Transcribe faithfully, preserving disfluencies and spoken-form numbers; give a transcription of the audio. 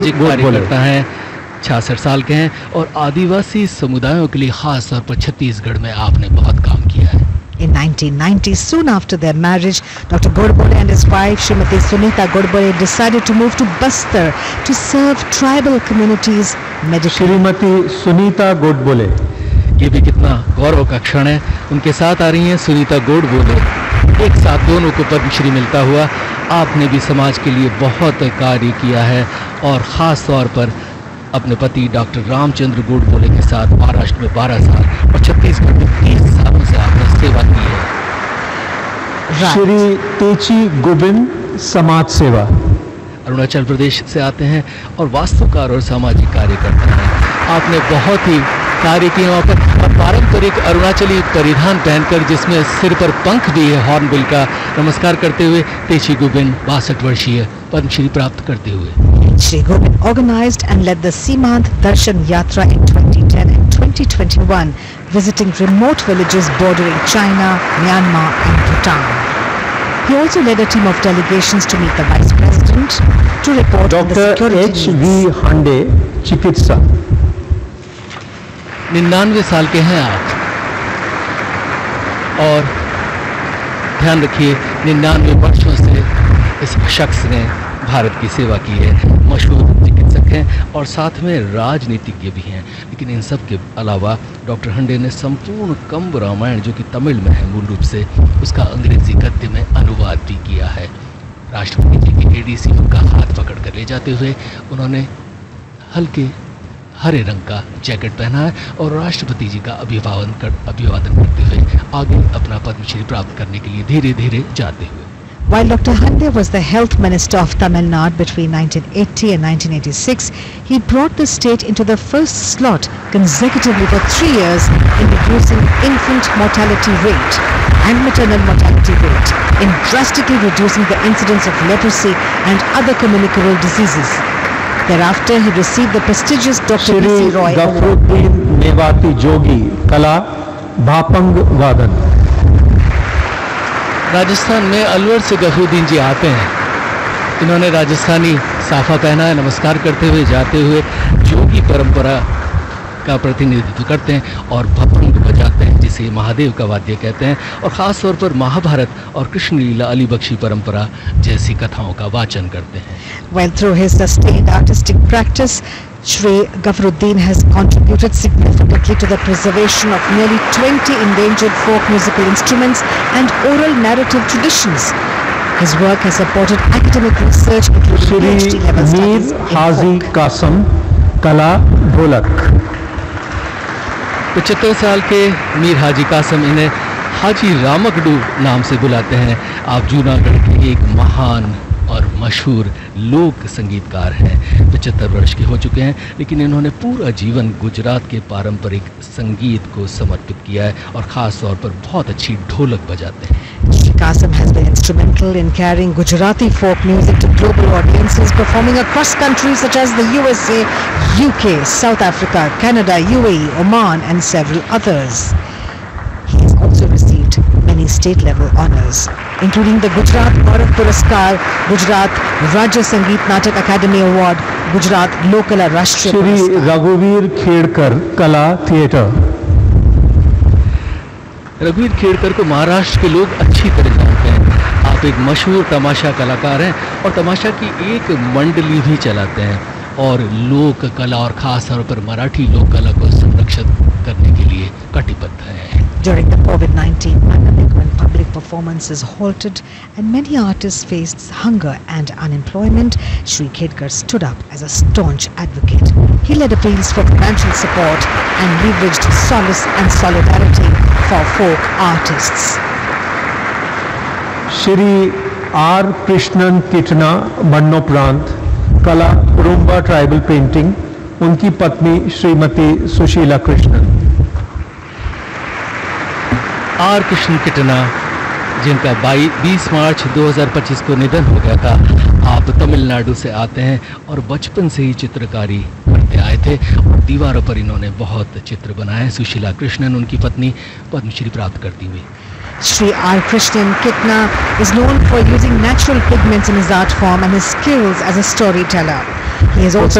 कार्यकर्ता हैं, छियासठ साल के हैं और आदिवासी समुदायों के लिए खास तौर पर छत्तीसगढ़ में आपने बहुत काम किया है। In nineteen ninety, soon after their marriage, Doctor Godbole and his wife, Srimati Sunita Godbole, decided to move to Bastar to serve tribal communities medically. Shrimati Sunita Godbole, ये भी कितना गौरव का क्षण है। उनके साथ आ रही हैं सुनीता गोडबोले। एक साथ दोनों को पद्मश्री मिलता हुआ। आपने भी समाज के लिए बहुत कार्य किया है और ख़ास तौर पर अपने पति डॉक्टर रामचंद्र गोडबोले के साथ महाराष्ट्र में बारह साल और छत्तीसगढ़ में तीस सालों से आपने सेवा की है। श्री तेची गोबिंद, समाज सेवा। अरुणाचल प्रदेश से आते हैं और वास्तुकार और सामाजिक कार्यकर्ता हैं। आपने बहुत ही कार्य किए वहाँ पर और पारंपरिक अरुणाचली परिधान पहनकर जिसमें सिर पर पंख भी है हॉर्नबिल का, नमस्कार करते हुए तेची गोबिंद बासठ वर्षीय पद्मश्री प्राप्त करते हुए। Shri Gobind organized and led the Simant Darshan Yatra in twenty ten and twenty twenty-one, visiting remote villages bordering China, Myanmar and Bhutan. He also led a team of delegations to meet the Vice President to report on the security needs. Doctor H we हांडे, चिकित्सा। निन्यानवे साल के हैं आप और ध्यान रखिए निन्यानवे वर्षों से इस शख्स ने भारत की सेवा की है। मशहूर चिकित्सक हैं और साथ में राजनीतिज्ञ भी हैं। लेकिन इन सब के अलावा डॉक्टर हंडे ने संपूर्ण कंब रामायण जो कि तमिल में है मूल रूप से, उसका अंग्रेजी गद्य में अनुवाद भी किया है। राष्ट्रपति जी की एडीसी का हाथ पकड़ कर ले जाते हुए उन्होंने हल्के हरे रंग का जैकेट पहना है और राष्ट्रपति जी का अभिवादन कर अभिवादन करते हुए आगे अपना पद्मश्री प्राप्त करने के लिए धीरे धीरे जाते हुए। While Doctor Hande was the health minister of Tamil Nadu between nineteen eighty and nineteen eighty-six, he brought the state into the first slot consecutively for three years in reducing infant mortality rate and maternal mortality rate, in drastically reducing the incidence of leprosy and other communicable diseases. Thereafter, he received the prestigious Doctor B C Roy Award. Gafaruddin Mewati जोगी, कला, भापंग वादन। राजस्थान में अलवर से गफरुद्दीन जी आते हैं। इन्होंने राजस्थानी साफा पहना है, नमस्कार करते हुए जाते हुए जोगी परंपरा का प्रतिनिधित्व करते हैं और भपंग बजाते हैं जिसे महादेव का वाद्य कहते हैं और ख़ास तौर पर महाभारत और कृष्ण लीला अली बख्शी परंपरा जैसी कथाओं का वाचन करते हैं। Well, through his sustained artistic practice, Shri Gafruddin has contributed significantly to the preservation of nearly twenty endangered folk musical instruments and oral narrative traditions. His work has supported academic research including PhD level studies in Haji folk. Qasim, कला, ढोलक। पचहत्तर साल के मीर हाजी कासम, इन्हें हाजी रामकडू नाम से बुलाते हैं। आप जूनागढ़ के एक महान और मशहूर लोक संगीतकार हैं। पचहत्तर वर्ष के हो चुके हैं लेकिन इन्होंने पूरा जीवन गुजरात के पारंपरिक संगीत को समर्पित किया है और ख़ास तौर पर बहुत अच्छी ढोलक बजाते हैं। Shri Kasim has been instrumental in carrying Gujarati folk music to global audiences, performing across countries such as the U S A, U K, South Africa, Canada, U A E, Oman and several others. He has also received many state-level honours, including the Gujarat Gaurav Puraskar, Gujarat Rajya Sangeet Natak Academy Award, Gujarat Lokala Rashtriya Shri Puraskar. रघुवीर खेड़कर, कला, theatre. रघुवीर खेड़कर को महाराष्ट्र के लोग अच्छी तरह जानते हैं। आप एक मशहूर तमाशा कलाकार हैं और तमाशा की एक मंडली भी चलाते हैं और लोक कला और खास तौर पर मराठी लोक कला को संरक्षित करने के लिए कटिबद्ध हैं। During the COVID nineteen pandemic, when public performances halted and many artists faced hunger and unemployment, Shri Khedkar stood up as a staunch advocate. He led appeals for financial support and leveraged solace and solidarity for folk artists. Shri are Krishnan किटना, मरणोपरांत, कला, Rumba tribal painting. उनकी पत्नी Shrimati Sushila Krishnan. Are Krishna किटना, जिनका बीस मार्च दो हज़ार पच्चीस को निधन हो गया था। आप तमिलनाडु से आते हैं और बचपन से ही चित्रकारी करते आए थे और दीवारों पर इन्होंने बहुत चित्र बनाए। सुशीला कृष्णन उनकी पत्नी पद्मश्री प्राप्त करती हुई। Shri R. Krishnan Kitna is known for using natural pigments in his art form and his skills as a storyteller. He has also